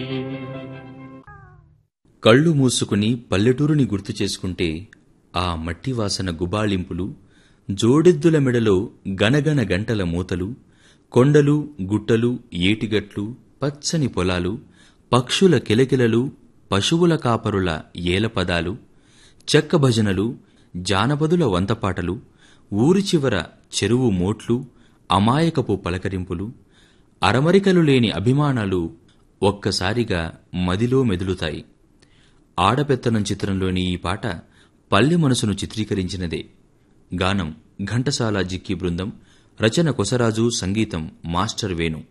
కళ్ళు మూసుకుని పల్లెటూరుని గుర్తు చేసుకుంటే ఆ మట్టి వాసన గుబాళింపులు, జోడెద్దుల మెడలో గనగన గంటల మూతలు, కొండలు గుట్టలు ఏటిగట్లు, పచ్చని పొలాలు, పక్షుల కిలకిలలు, పశువుల కాపరుల ఏలపదాలు, చెక్క భజనలు, జానపదుల వంతపాటలు, ఊరి చివర చెరువు మోట్లు, అమాయకపు పలకరింపులు, అరమరికలు లేని అభిమానాలు ఒక్కసారిగా మదిలో మెదులుతాయి. ఆడపెత్తనం చిత్రంలోని ఈ పాట పల్లె మనసును చిత్రీకరించినదే. గానం ఘంటసాల జిక్కి బృందం, రచన కొసరాజు, సంగీతం మాస్టర్ వేణు.